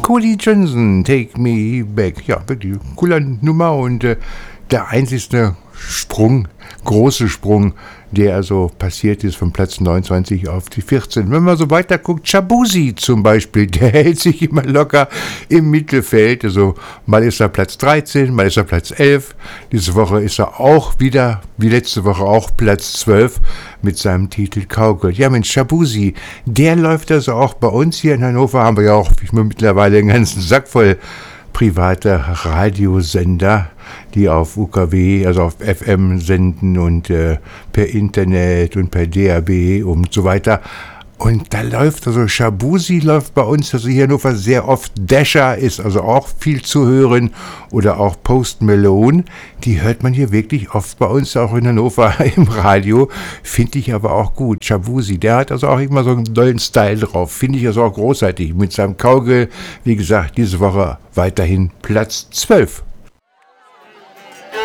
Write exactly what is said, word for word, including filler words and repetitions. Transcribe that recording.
Cody Johnson, Take Me Back. Ja, wirklich cooler Nummer und äh, der einzigste Sprung, große Sprung, der also passiert ist von Platz neunundzwanzig auf die vierzehn. Wenn man so weiter guckt, Shabuzi zum Beispiel, der hält sich immer locker im Mittelfeld. Also mal ist er Platz dreizehn, mal ist er Platz elf. Diese Woche ist er auch wieder, wie letzte Woche auch, Platz zwölf mit seinem Titel Cowgirl. Ja Mensch, Shabuzi, der läuft also auch bei uns hier in Hannover. Haben wir ja auch mittlerweile einen ganzen Sack voll private Radiosender, die auf U K W, also auf F M senden und äh, per Internet und per D A B und so weiter. Und da läuft also Shabuzi läuft bei uns, also hier in Hannover sehr oft. Dasher ist also auch viel zu hören oder auch Post Malone. Die hört man hier wirklich oft bei uns, auch in Hannover im Radio. Finde ich aber auch gut. Shabuzi, der hat also auch immer so einen neuen Style drauf. Finde ich also auch großartig. Mit seinem Cowgirl, wie gesagt, diese Woche weiterhin Platz zwölf.